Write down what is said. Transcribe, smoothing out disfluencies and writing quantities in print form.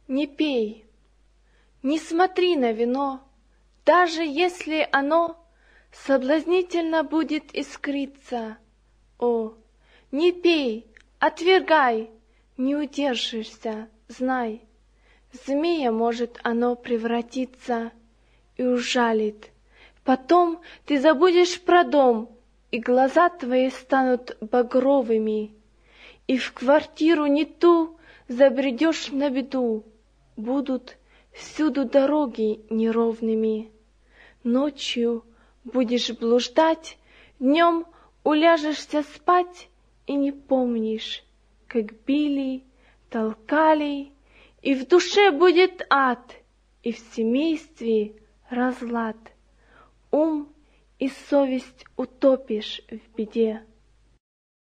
Не пей, не смотри на вино, даже если оно соблазнительно будет искриться. О, не пей, отвергай, не удержишься, знай, в змея может оно превратиться и ужалит. Потом ты забудешь про дом, и глаза твои станут багровыми, и в квартиру не ту забредешь на беду. Будут всюду дороги неровными. Ночью будешь блуждать, днем уляжешься спать и не помнишь, как били, толкали, и в душе будет ад, и в семействе разлад. Ум и совесть утопишь в беде.